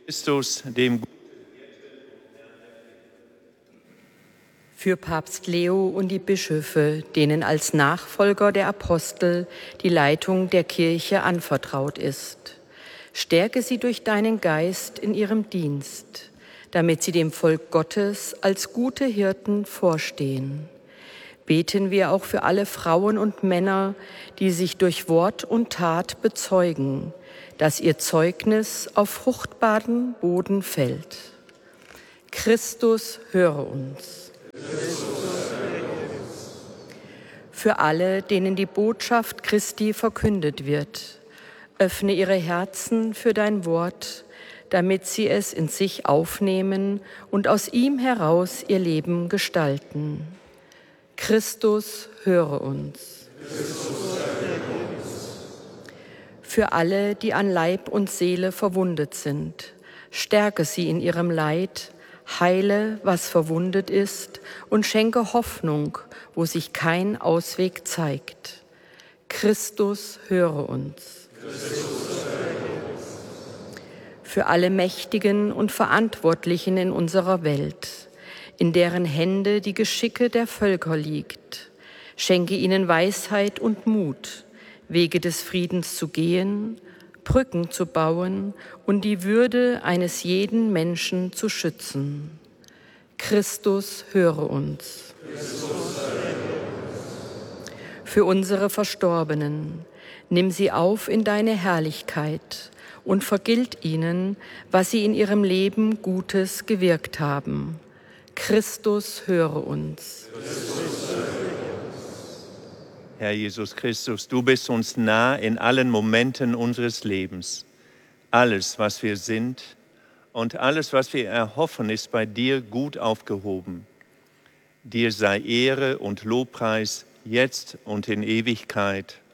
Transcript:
Christus, dem für Papst Leo und die Bischöfe, denen als Nachfolger der Apostel die Leitung der Kirche anvertraut ist. Stärke sie durch deinen Geist in ihrem Dienst, damit sie dem Volk Gottes als gute Hirten vorstehen. Beten wir auch für alle Frauen und Männer, die sich durch Wort und Tat bezeugen, dass ihr Zeugnis auf fruchtbaren Boden fällt. Christus, höre uns. Für alle, denen die Botschaft Christi verkündet wird, öffne ihre Herzen für dein Wort, damit sie es in sich aufnehmen und aus ihm heraus ihr Leben gestalten. Christus, höre uns. Für alle, die an Leib und Seele verwundet sind, stärke sie in ihrem Leid, heile, was verwundet ist, und schenke Hoffnung, wo sich kein Ausweg zeigt. Christus, höre uns. Für alle Mächtigen und Verantwortlichen in unserer Welt, in deren Hände die Geschicke der Völker liegt, schenke ihnen Weisheit und Mut, Wege des Friedens zu gehen, Brücken zu bauen und die Würde eines jeden Menschen zu schützen. Christus, höre uns. Für unsere Verstorbenen, nimm sie auf in deine Herrlichkeit und vergilt ihnen, was sie in ihrem Leben Gutes gewirkt haben. Christus, höre uns. Herr Jesus Christus, du bist uns nah in allen Momenten unseres Lebens. Alles, was wir sind und alles, was wir erhoffen, ist bei dir gut aufgehoben. Dir sei Ehre und Lobpreis jetzt und in Ewigkeit.